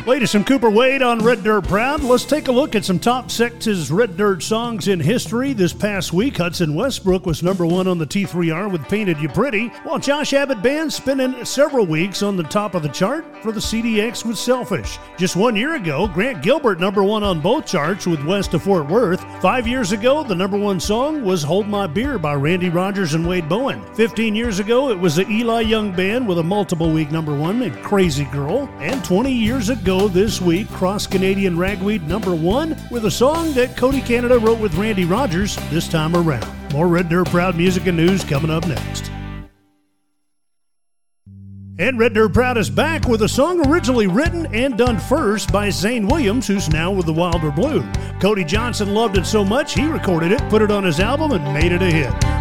Latest from Cooper Wade on Red Dirt Proud. Let's take a look at some top Texas Red Dirt songs in history. This past week, Hudson Westbrook was number one on the T3R with Painted You Pretty, while Josh Abbott Band spending several weeks on the top of the chart for the CDX with Selfish. Just 1 year ago, Grant Gilbert number one on both charts with West of Fort Worth. 5 years ago, the number one song was Hold My Beer by Randy Rogers and Wade Bowen. 15 years ago, it was the Eli Young Band with a multiple week number one named Crazy Girl. And 20 years ago this week, Cross Canadian Ragweed number one with a song that Cody Canada wrote with Randy Rogers this time around. More Red Dirt Proud music and news coming up next. And Red Dirt Proud is back with a song originally written and done first by Zane Williams, who's now with the Wilder Blue. Cody Johnson loved it so much, he recorded it, put it on his album, and made it a hit.